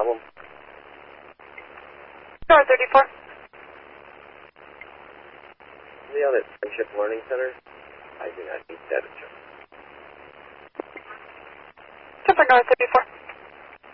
problem? North 34. The other Friendship Learning Center? I do not need that. Super North 34.